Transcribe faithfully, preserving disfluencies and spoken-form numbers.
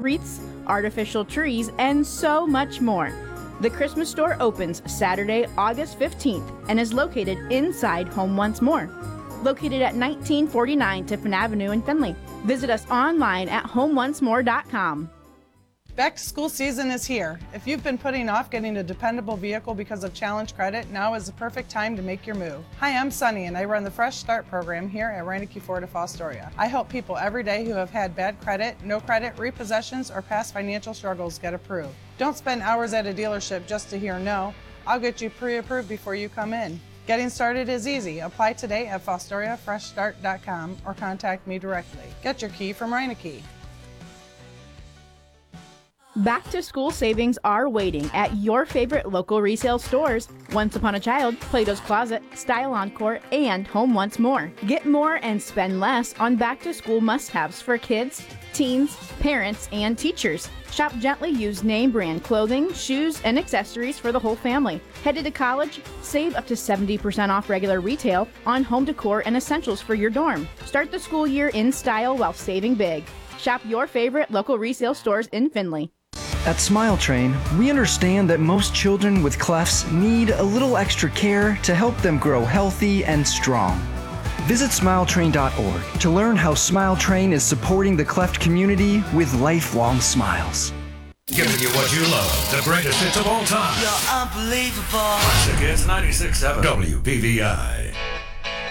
wreaths, artificial trees, and so much more. The Christmas store opens Saturday, August fifteenth, and is located inside Home Once More, located at nineteen forty-nine Tiffin Avenue in Findlay. Visit us online at home once more dot com. Back to school season is here. If you've been putting off getting a dependable vehicle because of challenge credit, now is the perfect time to make your move. Hi, I'm Sunny and I run the Fresh Start program here at Reineke Ford of Fostoria. I help people every day who have had bad credit, no credit, repossessions, or past financial struggles get approved. Don't spend hours at a dealership just to hear no. I'll get you pre-approved before you come in. Getting started is easy. Apply today at fostoria fresh start dot com or contact me directly. Get your key from Reineke. Back to school savings are waiting at your favorite local resale stores. Once Upon a Child, Plato's Closet, Style Encore, and Home Once More. Get more and spend less on back to school must-haves for kids, teens, parents, and teachers. Shop Gently used name brand clothing, shoes, and accessories for the whole family. Headed to college? Save up to seventy percent off regular retail on home decor and essentials for your dorm. Start the school year in style while saving big. Shop your favorite local resale stores in Findlay. At Smile Train, we understand that most children with clefts need a little extra care to help them grow healthy and strong. Visit smile train dot org to learn how Smile Train is supporting the cleft community with lifelong smiles. Giving you what you love, the greatest hits of all time. You're unbelievable. Classic Hits ninety-six point seven W P V I.